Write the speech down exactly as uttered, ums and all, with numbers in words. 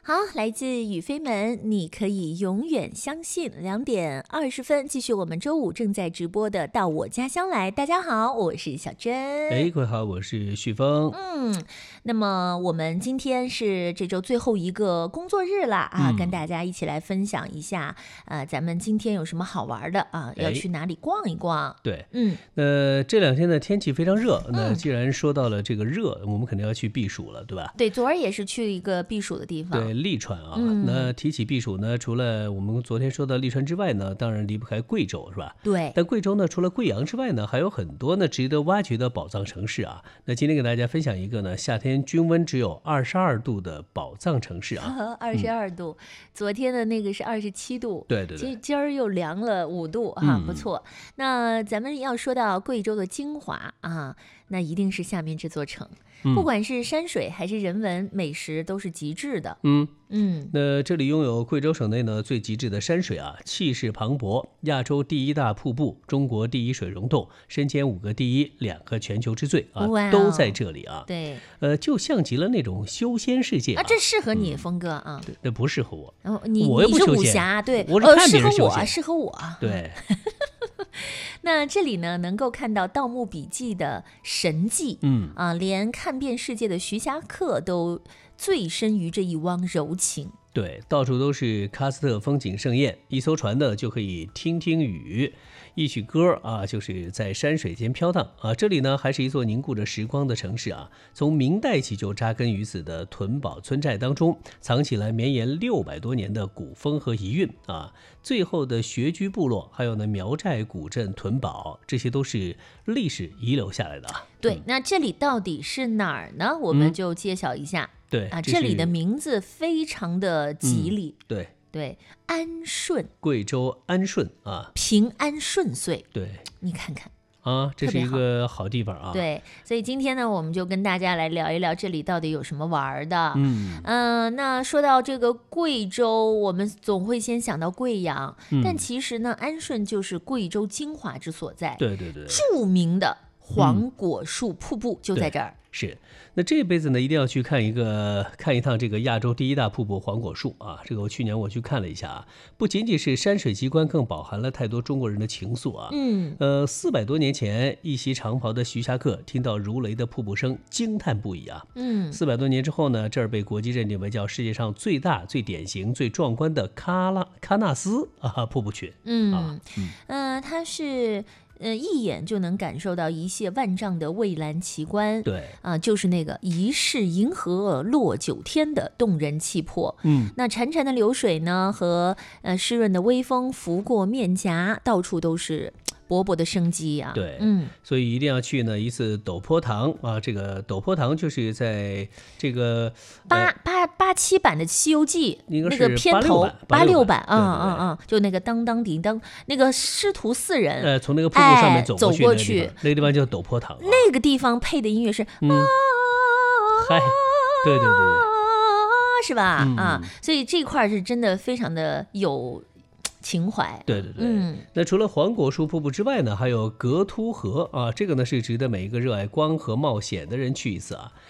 好，来自雨飞门，你可以永远相信。两点二十分，继续我们周五正在直播的《到我家乡来》。大家好，我是小珍。 哎，各位好，我是旭峰。 嗯，那么我们今天是这周最后一个工作日啦啊、嗯，跟大家一起来分享一下，呃，咱们今天有什么好玩的啊？要去哪里逛一逛？ 对， 嗯， 那这两天的天气非常热，那既然说到了这个热，嗯、我们肯定要去避暑了，对吧？ 对，昨儿也是去一个避暑的地方。 对。利川啊、 嗯， 那提起避暑呢，除了我们昨天说的利川之外呢，当然离不开贵州，是吧？ 对。 但贵州呢，除了贵阳之外呢，还有很多呢值得挖掘的宝藏城市啊。那今天给大家分享一个呢，夏天均温只有二十二度的宝藏城市啊。 二十二度、嗯，昨天的那个是二十七度。 对对对。 今今儿又凉了五度哈、嗯，不错。那咱们要说到贵州的精华啊，那一定是下面这座城。 嗯、 不管是山水还是人文美食，都是极致的。 嗯嗯， 那这里拥有贵州省内呢最极致的山水啊，气势磅礴，亚洲第一大瀑布，中国第一水溶洞，身兼五个第一，两个全球之最啊， 哦、 都在这里啊。 对， 呃，就像极了那种修仙世界啊。 啊这适合你，峰哥啊。 对，那不适合我。 哦，你我又不修仙， 你是武侠，对， 我是看别人修仙， 呃、适合我，适合我。 对。 那这里呢，能够看到《盗墓笔记》的神迹， 嗯啊，连看遍世界的徐霞客都醉身于这一汪柔情。 对，到处都是喀斯特风景盛宴，一艘船呢就可以听听雨，一曲歌啊，就是在山水间飘荡啊。这里呢还是一座凝固着时光的城市啊，从明代起就扎根于此的屯堡村寨当中，藏起来绵延六百多年的古风和遗韵啊。最后的穴居部落，还有呢苗寨古镇屯堡，这些都是历史遗留下来的啊。 对，嗯、那这里到底是哪儿呢？我们就揭晓一下。 嗯对啊，这里的名字非常的吉利。 嗯、对对，安顺， 贵州安顺啊， 平安顺遂。 对， 你看看啊，这是一个好地方啊。 对，所以今天呢，我们就跟大家来聊一聊这里到底有什么玩的。 嗯嗯、呃，那说到这个贵州，我们总会先想到贵阳， 嗯、 但其实呢，安顺就是贵州精华之所在。 对对对， 著名的黄果树瀑布就在这儿。 嗯是，那这辈子呢，一定要去看一个看一趟这个亚洲第一大瀑布黄果树啊！这个我去年我去看了一下啊，不仅仅是山水奇观，更饱含了太多中国人的情愫啊。 嗯， 呃，四百多年前，一袭长袍的徐霞客听到如雷的瀑布声，惊叹不已啊。 嗯， 四百多年之后呢，这儿被国际认定为叫世界上最大、最典型、最壮观的喀拉喀纳斯啊瀑布群。 嗯啊， 嗯，呃，它是。呃，一眼就能感受到一泻万丈的蔚蓝奇观， 对啊、呃，就是那个疑是银河落九天的动人气魄。 嗯， 那潺潺的流水呢，和呃湿润的微风拂过面颊，到处都是勃勃的生机啊。 对， 嗯， 所以一定要去呢一次陡坡塘啊。这个陡坡塘就是在这个八、 呃、 八八七版的《西游记》 那个片头八六版， 嗯嗯嗯，就那个当当叮当，那个师徒四人， 呃，从那个瀑布上面走过去， 哎、走过去， 那个地方叫陡坡塘、啊， 那个地方配的音乐是， 嗯，嗨，对对对对， 是吧？ 嗯、 啊，所以这块是真的非常的有情怀。 对对对， 嗯， 那除了黄果树瀑布之外呢，还有格凸河啊，这个呢是值得每一个热爱光和冒险的人去一次啊。